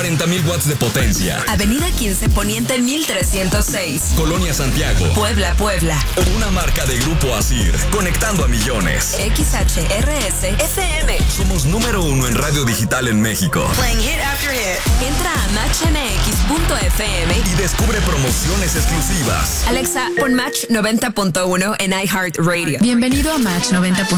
40,000 watts de potencia. Avenida 15 Poniente 1306. Colonia Santiago. Puebla. Una marca de Grupo Asir, conectando a millones. XHRS FM. Somos número 1 en radio digital en México. Playing hit after hit. Entra a matchmx.fm y descubre promociones exclusivas. Alexa, pon Match 90.1 en iHeartRadio. Bienvenido a Match 90.1.